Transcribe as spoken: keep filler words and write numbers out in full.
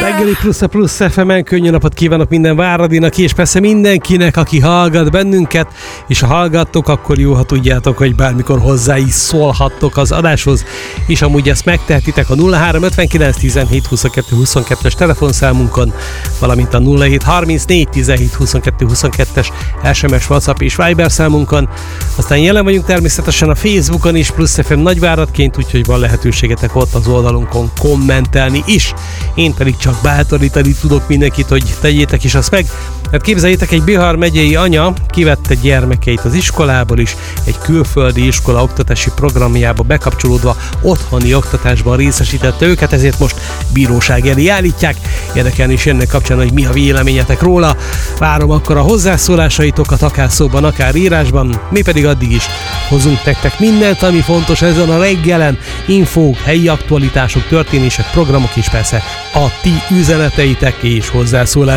Reggeli plusz a plusz ef emen, könnyű napot kívánok minden Váradinak, és persze mindenkinek, aki hallgat bennünket, és ha hallgattok, akkor jó, ha tudjátok, hogy bármikor hozzá is szólhattok az adáshoz, és amúgy ezt megtehetitek a nulla három ötvenkilenc tizenhét huszonkettő huszonkettes telefonszámunkon, valamint a nulla hét harmincnégy tizenhét huszonkettő huszonkettes es em es, WhatsApp és Viber számunkon. Aztán jelen vagyunk természetesen a Facebookon is, plusz ef em Nagyváradként, úgyhogy van lehetőségetek ott az oldalunkon kommentelni is. Én pedig csak bátorítani tudok mindenkit, hogy tegyétek is azt meg. Hát képzeljétek, egy Bihar megyei anya kivette gyermekeit az iskolából is, egy külföldi iskola oktatási programjába bekapcsolódva otthoni oktatásban részesítette őket, ezért most bíróság elé állítják. Érdekelni is ennek kapcsán, hogy mi a véleményetek róla. Várom akkor a hozzászólásaitokat, akár szóban, akár írásban. Mi pedig addig is hozunk nektek mindent, ami fontos ezen a reggelen. Infók, helyi aktualitások, történések, programok és persze a ti üzeneteitek és hozzászólás